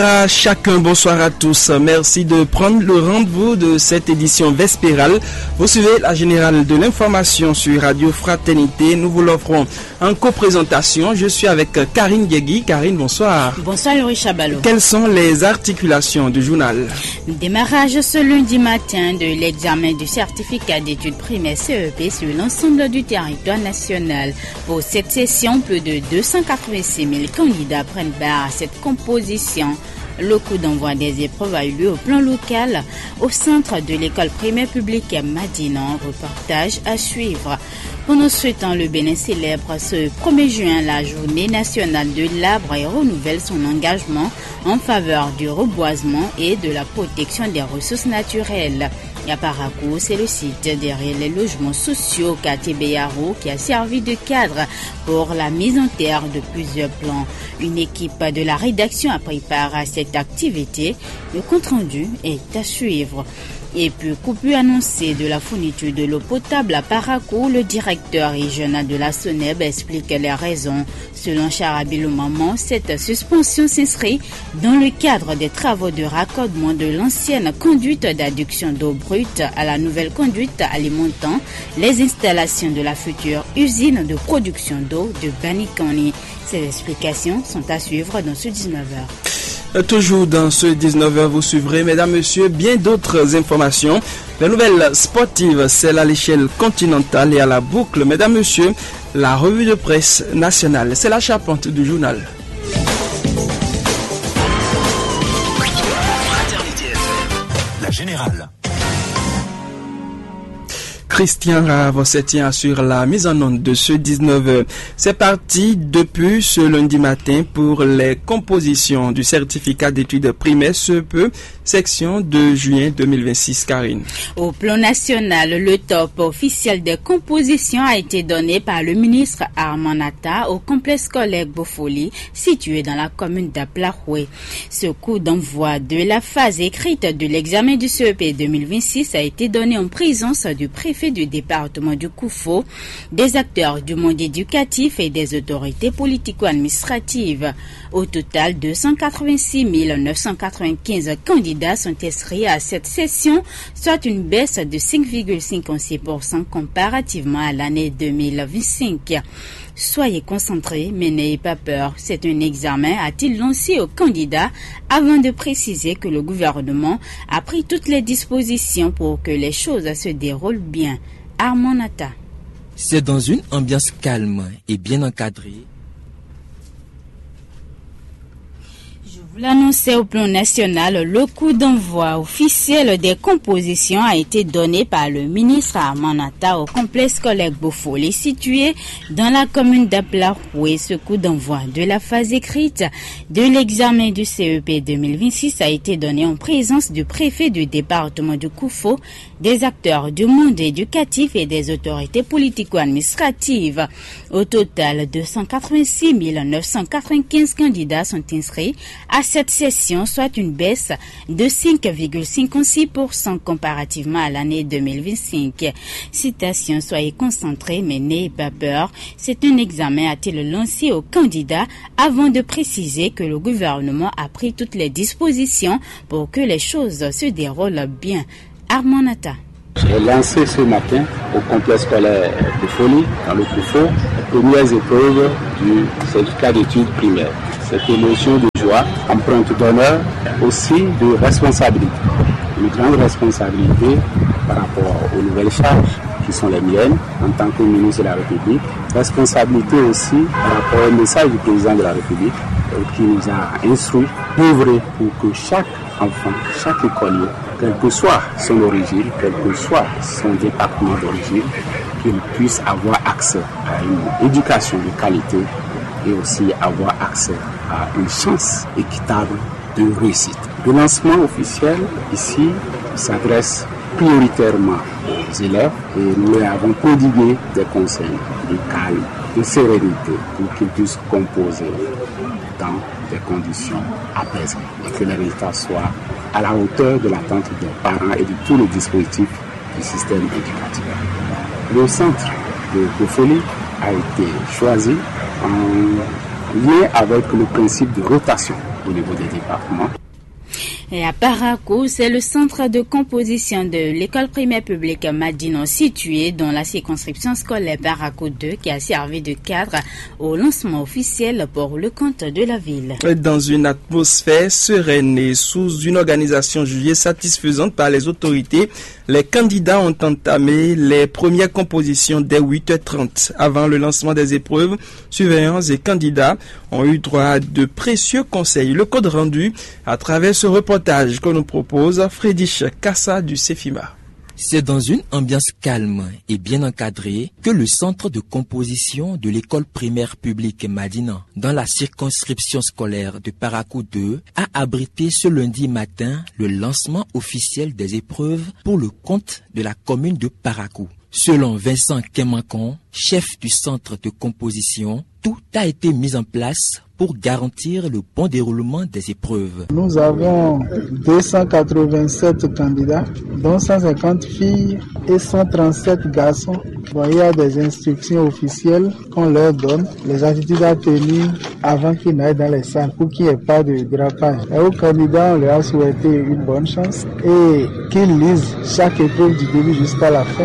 À chacun, bonsoir à tous. Merci de prendre le rendez-vous de cette édition vespérale. Vous suivez la générale de l'information sur Radio Fraternité. Nous vous l'offrons en coprésentation. Je suis avec Karine Guegui. Karine, bonsoir. Bonsoir, Laurie Chabalo. Quelles sont les articulations du journal? Démarrage ce lundi matin de l'examen du certificat d'études primaires CEP sur l'ensemble du territoire national. Pour cette session, plus de 286 000 candidats prennent part à cette composition. Le coup d'envoi des épreuves a eu lieu au plan local au centre de l'école primaire publique Madinan. Reportage à suivre. Pendant ce temps, le Bénin célèbre ce 1er juin la journée nationale de l'arbre et renouvelle son engagement en faveur du reboisement et de la protection des ressources naturelles. À Parakou, c'est le site derrière les logements sociaux Katibeyaro qui a servi de cadre pour la mise en terre de plusieurs plans. Une équipe de la rédaction a préparé cette activité. Le compte-rendu est à suivre. Et puis, coupure annoncée de la fourniture de l'eau potable à Parakou, le directeur régional de la SONEB explique les raisons. Selon Charabilou Maman, cette suspension s'inscrit dans le cadre des travaux de raccordement de l'ancienne conduite d'adduction d'eau brute à la nouvelle conduite alimentant les installations de la future usine de production d'eau de Banikani. Ces explications sont à suivre dans ce 19h. Toujours dans ce 19h, vous suivrez, mesdames, messieurs, bien d'autres informations. Les nouvelles sportives, celles à l'échelle continentale et à la boucle. Mesdames, messieurs, la revue de presse nationale, c'est la charpente du journal. La générale. Christian Ravossetien assure la mise en onde de ce 19h. C'est parti depuis ce lundi matin pour les compositions du certificat d'études primaires CEP, section de juin 2026, Karine. Au plan national, le top officiel des compositions a été donné par le ministre Armand Atta au complexe scolaire Bofoli, situé dans la commune d'Aplahoué. Ce coup d'envoi de la phase écrite de l'examen du CEP 2026 a été donné en présence du préfet du département du Koufo, des acteurs du monde éducatif et des autorités politico-administratives. Au total, 286 995 candidats sont inscrits à cette session, soit une baisse de 5,56% comparativement à l'année 2025. Soyez concentrés, mais n'ayez pas peur. C'est un examen, a-t-il lancé aux candidats avant de préciser que le gouvernement a pris toutes les dispositions pour que les choses se déroulent bien. Armand Atta. C'est dans une ambiance calme et bien encadrée. Vous l'annoncez au plan national, le coup d'envoi officiel des compositions a été donné par le ministre Armand Atta au complexe scolaire Bofoli situé dans la commune d'Aplahoué. Ce coup d'envoi de la phase écrite de l'examen du CEP 2026 a été donné en présence du préfet du département du Koufo, des acteurs du monde éducatif et des autorités politico-administratives. Au total, 286 995 candidats sont inscrits à cette session, soit une baisse de 5,56% comparativement à l'année 2025. Citation, soyez concentrés mais n'ayez pas peur. C'est un examen, a-t-il lancé aux candidats avant de préciser que le gouvernement a pris toutes les dispositions pour que les choses se déroulent bien. Armand Atta. J'ai lancé ce matin au complexe scolaire de Folie, dans le Koufo, les premières épreuves du certificat d'études primaires. Cette émotion de joie, empreinte d'honneur, aussi de responsabilité. Une grande responsabilité par rapport aux nouvelles charges qui sont les miennes en tant que ministre de la République. Responsabilité aussi par rapport au message du président de la République qui nous a instruit d'œuvrer pour que chaque enfant, chaque écolier, quelle que soit son origine, quel que soit son département d'origine, qu'il puisse avoir accès à une éducation de qualité et aussi avoir accès à une chance équitable de réussite. Le lancement officiel ici s'adresse prioritairement aux élèves et nous leur avons prodigué des conseils de calme, de sérénité pour qu'ils puissent composer dans des conditions apaisées et que les résultats soient à la hauteur de l'attente des parents et de tous les dispositifs du système éducatif. Le centre de Bofoli a été choisi en lien avec le principe de rotation. au niveau des départements. Et à Parakou, c'est le centre de composition de l'école primaire publique Madina situé dans la circonscription scolaire Parakou 2 qui a servi de cadre au lancement officiel pour le compte de la ville. Dans une atmosphère sereine et sous une organisation jugée satisfaisante par les autorités, les candidats ont entamé les premières compositions dès 8h30. Avant le lancement des épreuves, surveillants et candidats ont eu droit à de précieux conseils. Le code rendu à travers ce reportage que nous propose Frédich Kassa du CEFIMA. C'est dans une ambiance calme et bien encadrée que le centre de composition de l'école primaire publique Madina, dans la circonscription scolaire de Parakou 2, a abrité ce lundi matin le lancement officiel des épreuves pour le compte de la commune de Parakou. Selon Vincent Kemakon, chef du centre de composition, tout a été mis en place pour garantir le bon déroulement des épreuves. Nous avons 287 candidats, dont 150 filles et 137 garçons. Bon, il y a des instructions officielles qu'on leur donne, les attitudes à tenir avant qu'ils n'aillent dans les salles pour qu'il n'y ait pas de dérapage. Et aux candidats, on leur a souhaité une bonne chance et qu'ils lisent chaque épreuve du début jusqu'à la fin.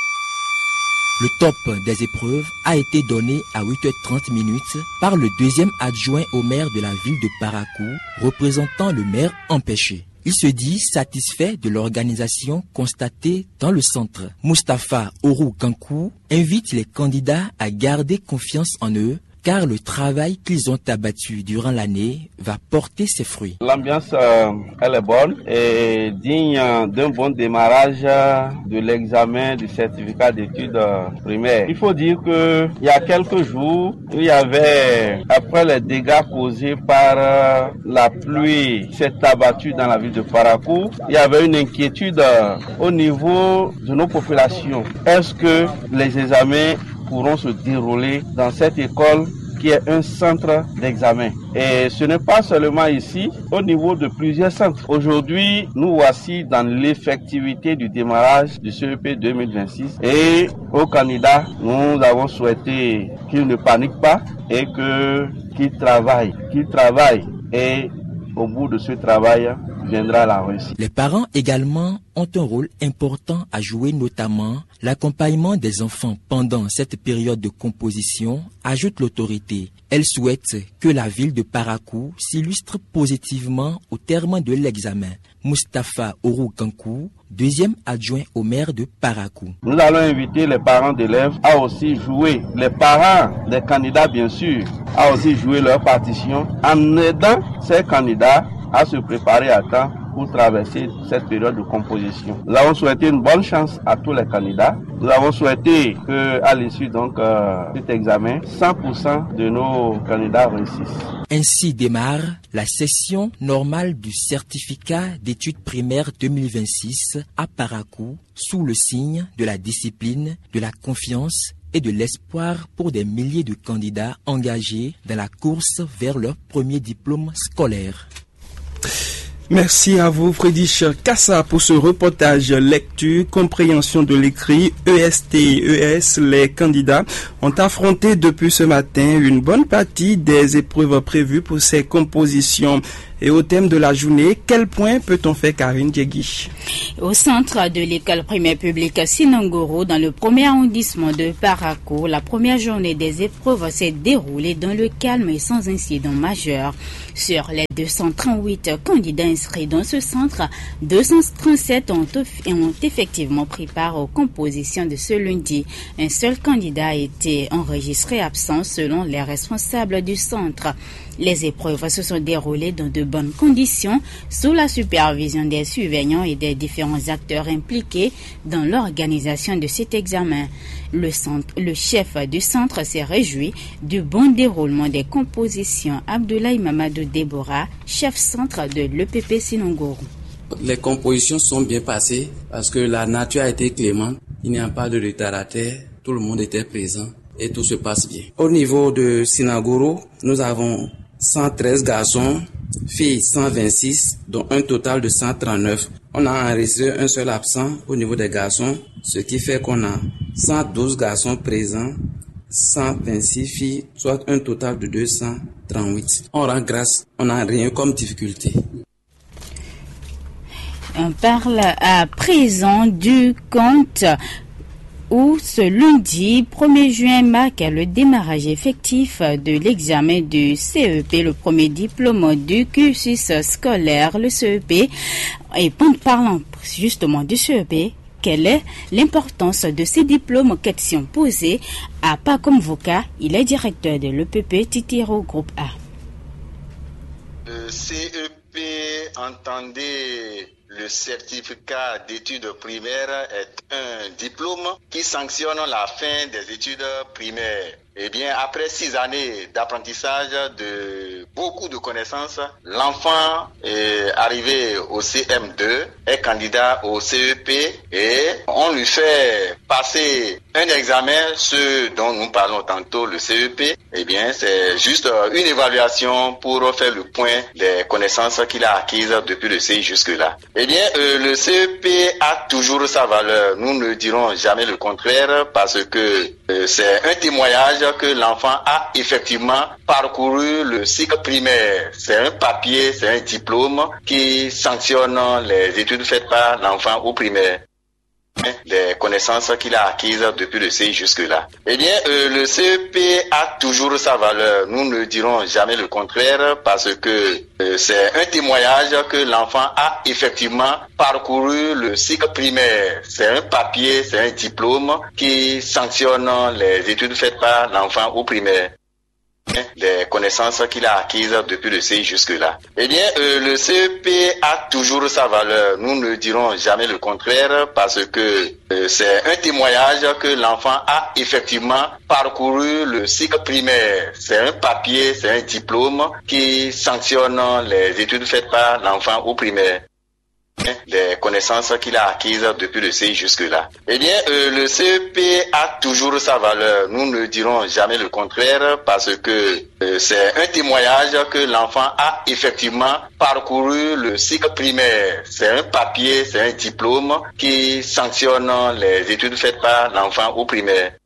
Le top des épreuves a été donné à 8h30 par le deuxième adjoint au maire de la ville de Parakou, représentant le maire empêché. Il se dit satisfait de l'organisation constatée dans le centre. Mustapha Orou Kankou invite les candidats à garder confiance en eux, car le travail qu'ils ont abattu durant l'année va porter ses fruits. L'ambiance, elle est bonne et digne d'un bon démarrage de l'examen du certificat d'études primaires. Il faut dire que il y a quelques jours, il y avait, après les dégâts causés par la pluie qui s'est abattue dans la ville de Parakou, il y avait une inquiétude au niveau de nos populations. Est-ce que les examens pourront se dérouler dans cette école qui est un centre d'examen. Et ce n'est pas seulement ici, au niveau de plusieurs centres. Aujourd'hui, nous voici dans l'effectivité du démarrage du CEP 2026 et aux candidats, nous avons souhaité qu'ils ne paniquent pas et qu'ils travaillent et au bout de ce travail, viendra la réussite. Les parents également ont un rôle important à jouer, notamment l'accompagnement des enfants pendant cette période de composition, ajoute l'autorité. Elle souhaite que la ville de Parakou s'illustre positivement au terme de l'examen. Mustapha Orou Kankou, deuxième adjoint au maire de Parakou. Nous allons inviter les parents d'élèves à aussi jouer, les parents des candidats bien sûr, à aussi jouer leur partition en aidant ces candidats à se préparer à temps pour traverser cette période de composition. Nous avons souhaité une bonne chance à tous les candidats. Nous avons souhaité qu'à l'issue de cet examen, 100% de nos candidats réussissent. Ainsi démarre la session normale du certificat d'études primaires 2026 à Parakou, sous le signe de la discipline, de la confiance et de l'espoir pour des milliers de candidats engagés dans la course vers leur premier diplôme scolaire. Merci à vous, Frédich Kassa, pour ce reportage lecture, compréhension de l'écrit, EST et ES. Les candidats ont affronté depuis ce matin une bonne partie des épreuves prévues pour ces compositions. Et au thème de la journée, quel point peut-on faire, Karine Djegui? Au centre de l'école primaire publique Sinangoro, dans le premier arrondissement de Parakou, la première journée des épreuves s'est déroulée dans le calme et sans incident majeur. Sur les 238 candidats inscrits dans ce centre, 237 ont effectivement pris part aux compositions de ce lundi. Un seul candidat a été enregistré absent selon les responsables du centre. Les épreuves se sont déroulées dans de bonnes conditions sous la supervision des surveillants et des différents acteurs impliqués dans l'organisation de cet examen. Le chef du centre s'est réjoui du bon déroulement des compositions. Abdoulaye Mamadou Déborah, chef centre de l'EPP Sinangoro. Les compositions sont bien passées parce que la nature a été clémente. Il n'y a pas de retardataire. Tout le monde était présent et tout se passe bien. Au niveau de Sinangoro, nous avons 113 garçons, filles 126, dont un total de 139. On a enregistré un seul absent au niveau des garçons, ce qui fait qu'on a 112 garçons présents 126 filles, soit un total de 238. On rend grâce, on n'a rien comme difficulté. On parle à présent du compte où ce lundi 1er juin marque le démarrage effectif de l'examen du CEP, le premier diplôme du cursus scolaire, le CEP. Et parlant justement du CEP, quelle est l'importance de ces diplômes? Question posée à Pacom Voka, il est directeur de l'EPP Titiro Groupe A. Le CEP, entendez le certificat d'études primaires, est un diplôme qui sanctionne la fin des études primaires. Eh bien, après 6 années d'apprentissage de beaucoup de connaissances, l'enfant est arrivé au CM2, est candidat au CEP et on lui fait passer un examen, ce dont nous parlons tantôt, le CEP. Eh bien, c'est juste une évaluation pour faire le point des connaissances qu'il a acquises depuis le CI jusque-là. Eh bien, le CEP a toujours sa valeur. Nous ne dirons jamais le contraire parce que c'est un témoignage que l'enfant a effectivement parcouru le cycle primaire. C'est un papier, c'est un diplôme qui sanctionne les études faites par l'enfant au primaire, des connaissances qu'il a acquises depuis le CI jusque-là. Eh bien, le CEP a toujours sa valeur. Nous ne dirons jamais le contraire parce que c'est un témoignage que l'enfant a effectivement parcouru le cycle primaire. C'est un papier, c'est un diplôme qui sanctionne les études faites par l'enfant au primaire, des connaissances qu'il a acquises depuis le CI jusque-là. Eh bien, le CEP a toujours sa valeur. Nous ne dirons jamais le contraire parce que c'est un témoignage que l'enfant a effectivement parcouru le cycle primaire. C'est un papier, c'est un diplôme qui sanctionne les études faites par l'enfant au primaire, des connaissances qu'il a acquises depuis le CI jusque-là. Eh bien, le CEP a toujours sa valeur. Nous ne dirons jamais le contraire parce que c'est un témoignage que l'enfant a effectivement parcouru le cycle primaire. C'est un papier, c'est un diplôme qui sanctionne les études faites par l'enfant au primaire,